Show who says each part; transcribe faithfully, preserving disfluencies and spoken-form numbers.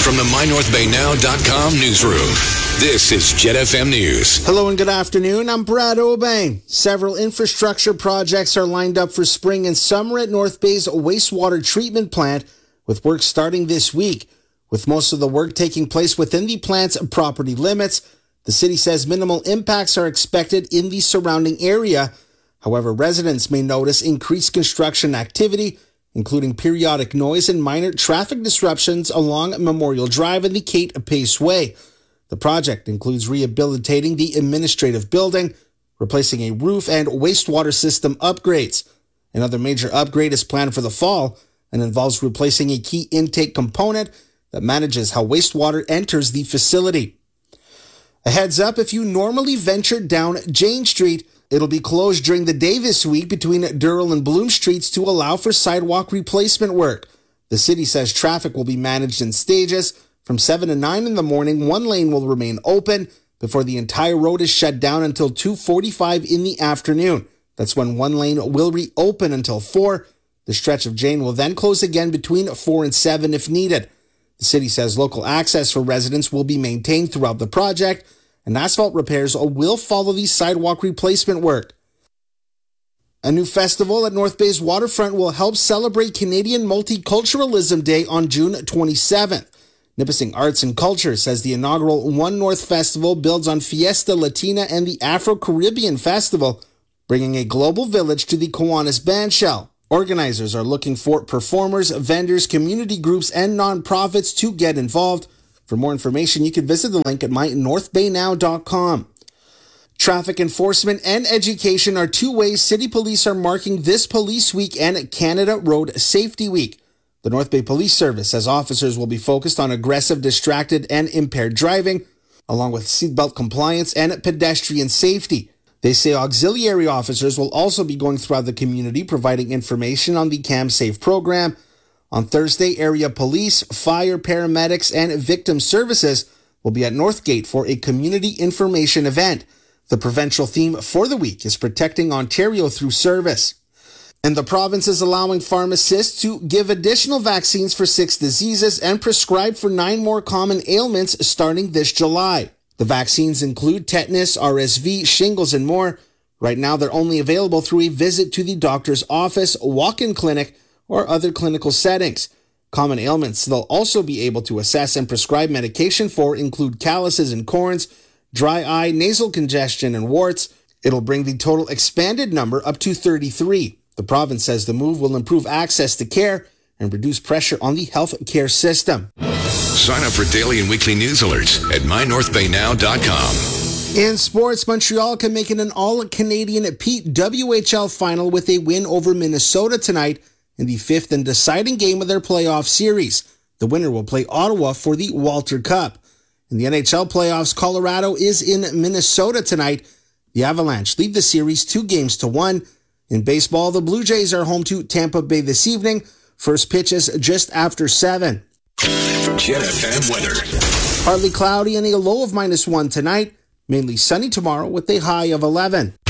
Speaker 1: From the my north bay now dot com newsroom, this is Jet F M News.
Speaker 2: Hello and good afternoon. I'm Brad Obey. Several infrastructure projects are lined up for spring and summer at North Bay's wastewater treatment plant, with work starting this week. With most of the work taking place within the plant's property limits, the city says minimal impacts are expected in the surrounding area. However, residents may notice increased construction activity, including periodic noise and minor traffic disruptions along Memorial Drive and the Kate Pace Way. The project includes rehabilitating the administrative building, replacing a roof, and wastewater system upgrades. Another major upgrade is planned for the fall and involves replacing a key intake component that manages how wastewater enters the facility. A heads up, if you normally venture down Jane Street, it'll be closed during the day this week between Durrell and Bloom Streets to allow for sidewalk replacement work. The city says traffic will be managed in stages. From seven to nine in the morning, one lane will remain open before the entire road is shut down until two forty-five in the afternoon. That's when one lane will reopen until four. The stretch of Jane will then close again between four and seven if needed. The city says local access for residents will be maintained throughout the project, and asphalt repairs will follow the sidewalk replacement work. A new festival at North Bay's waterfront will help celebrate Canadian Multiculturalism Day on June twenty-seventh. Nipissing Arts and Culture says the inaugural One North Festival builds on Fiesta Latina and the Afro-Caribbean Festival, bringing a global village to the Kiwanis Bandshell. Organizers are looking for performers, vendors, community groups, and nonprofits to get involved. For more information, you can visit the link at my north bay now dot com. Traffic enforcement and education are two ways city police are marking this police week and Canada Road Safety Week. The North Bay Police Service says officers will be focused on aggressive, distracted, and impaired driving, along with seatbelt compliance and pedestrian safety. They say auxiliary officers will also be going throughout the community providing information on the CamSafe program. On Thursday, area police, fire, paramedics, and victim services will be at Northgate for a community information event. The provincial theme for the week is Protecting Ontario Through Service. And the province is allowing pharmacists to give additional vaccines for six diseases and prescribe for nine more common ailments starting this July. The vaccines include tetanus, R S V, shingles, and more. Right now, they're only available through a visit to the doctor's office, walk-in clinic, or other clinical settings. Common ailments they'll also be able to assess and prescribe medication for include calluses and corns, dry eye, nasal congestion, and warts. It'll bring the total expanded number up to thirty-three. The province says the move will improve access to care and reduce pressure on the health care system.
Speaker 1: Sign up for daily and weekly news alerts at my north bay now dot com.
Speaker 2: In sports, Montreal can make it an all-Canadian P W H L final with a win over Minnesota tonight in the fifth and deciding game of their playoff series. The winner will play Ottawa for the Walter Cup. In the N H L playoffs, Colorado is in Minnesota tonight. The Avalanche lead the series two games to one. In baseball, the Blue Jays are home to Tampa Bay this evening. First pitch is just after seven.
Speaker 1: Jet F M weather.
Speaker 2: Partly cloudy and a low of minus one tonight. Mainly sunny tomorrow with a high of eleven.